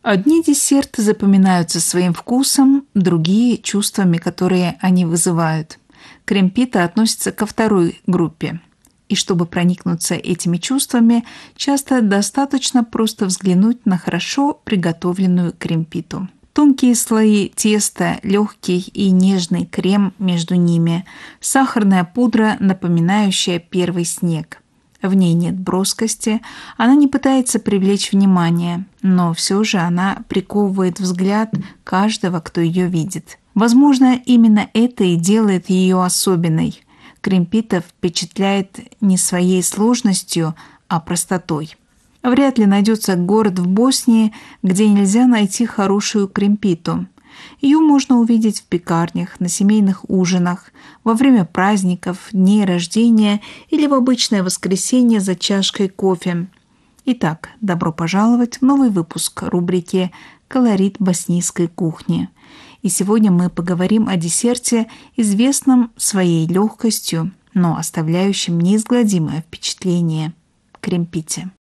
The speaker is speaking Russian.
Одни десерты запоминаются своим вкусом, другие – чувствами, которые они вызывают. Крем-пита относится ко второй группе. И чтобы проникнуться этими чувствами, часто достаточно просто взглянуть на хорошо приготовленную крем-питу. Тонкие слои теста, легкий и нежный крем между ними, сахарная пудра, напоминающая первый снег. В ней нет броскости, она не пытается привлечь внимание, но все же она приковывает взгляд каждого, кто ее видит. Возможно, именно это и делает ее особенной. Крем-пита впечатляет не своей сложностью, а простотой. Вряд ли найдется город в Боснии, где нельзя найти хорошую крем-питу. Ее можно увидеть в пекарнях, на семейных ужинах, во время праздников, дней рождения или в обычное воскресенье за чашкой кофе. Итак, добро пожаловать в новый выпуск рубрики «Колорит боснийской кухни». И сегодня мы поговорим о десерте, известном своей легкостью, но оставляющем неизгладимое впечатление – крем-пите.